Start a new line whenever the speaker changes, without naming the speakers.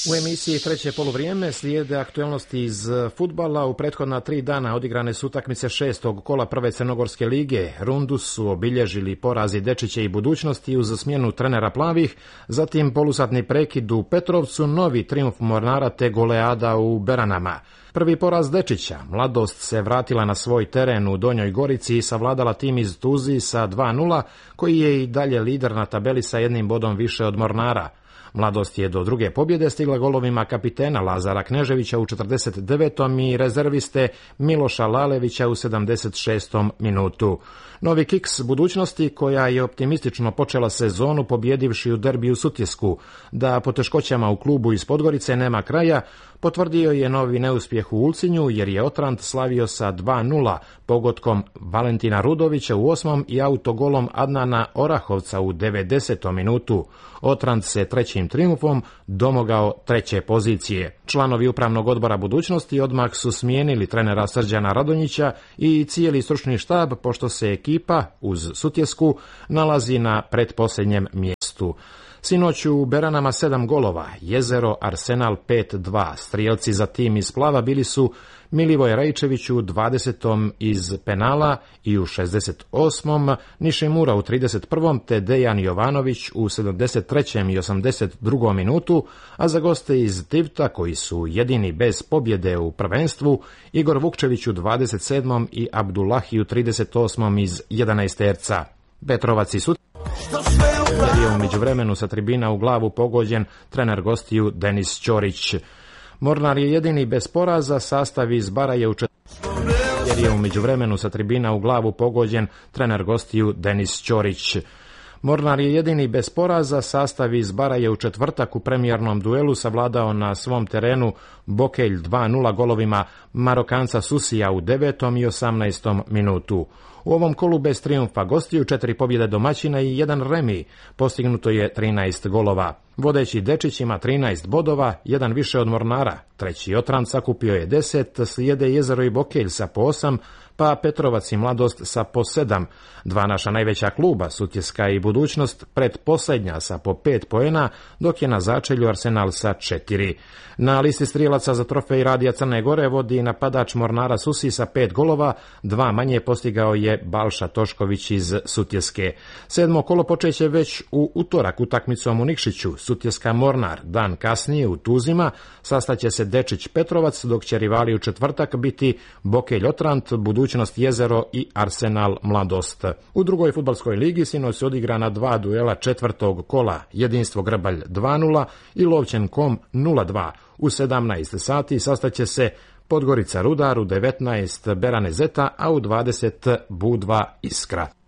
U emisiji Treće poluvrijeme slijede aktualnosti iz fudbala. U prethodna 3 dana odigrane su utakmice 6. kola prve Crnogorske lige. Rundu su obilježili porazi Dečiće i Budućnosti uz smjenu trenera plavih, zatim polusatni prekid u Petrovcu, novi trijumf Mornara te goleada u Beranama. Prvi poraz Dečića, Mladost se vratila na svoj teren u Donjoj Gorici i savladala tim iz Tuzi sa 2:0, koji je i dalje lider na tabeli sa 1 bodom više od Mornara. Mladost je do druge pobjede stigla golovima kapitena Lazara Kneževića u 49. i rezerviste Miloša Lalevića u 76. minutu. Novi kiks Budućnosti, koja je optimistično počela sezonu pobjedivši u derbiju Sutjesku, da poteškoćama u klubu iz Podgorice nema kraja, potvrdio je novi neuspjeh u Ulcinju jer je Otrant slavio sa 2:0 pogodkom Valentina Rudovića u 8. i autogolom Adnana Orahovca u 90. minutu. Otrant se trećim trijumfom domogao treće pozicije. Članovi upravnog odbora Budućnosti odmah su smijenili trenera Srđana Radonjića i cijeli stručni štab, pošto se ekipa uz Sutjesku nalazi na pretposljednjem mjestu. Sinoć u Beranama 7 golova, Jezero Arsenal 5:2. Strijelci za tim iz Splava bili su Milivoj Rajčević u 20. iz penala i u 68. Nišimura u 31. te Dejan Jovanović u 73. i 82. minutu, a za goste iz Tivta, koji su jedini bez pobjede u prvenstvu, Igor Vukčević u 27. i Abdullahi u 38. iz 11. Petrovac i jer je u međuvremenu sa tribina u glavu pogođen trener gostiju Denis Ćorić. Mornar je jedini bez poraza, sastav iz Baraje u jer je u međuvremenu sa tribina u glavu pogođen trener gostiju Denis Ćorić. Mornar je jedini bez poraza, sastav iz Baraje u četvrtak u premijernom duelu savladao na svom terenu Bokelj 2:0 golovima Marokanca Susija u 9. i 18. minutu. U ovom kolu bez trijumfa gostiju 4 pobjede domaćina i 1 remi, postignuto je 13 golova. Vodeći Dečić ima 13 bodova, 1 više od Mornara. Treći Otrant sakupio je 10, slijede Jezero i Bokelj sa po 8, pa Petrovac i Mladost sa po 7. Dva naša najveća kluba, Sutjeska i Budućnost, pretposljednja sa po 5 poena, dok je na začelju Arsenal sa 4. Na listi strijelaca za trofej Radija Crne Gore vodi napadač Mornara Susi sa 5 golova, 2 manje postigao je Balša Tošković iz Sutjeske. 7. kolo počeće već u utorak utakmicom u Nikšiću. Sutjeska Mornar, dan kasnije u Tuzima sastaće se Dečić Petrovac, dok će rivali u četvrtak biti Bokelj Otrant, Budućnost Jezero i Arsenal Mladost. U drugoj fudbalskoj ligi sinoć se odigrana 2 duela 4. kola, Jedinstvo Grbalj 2:0 i Lovćen.com 0:2. U 17 sati sastaće se Podgorica Rudar, u 19 Berane Zeta, a u 20 Budva Iskra.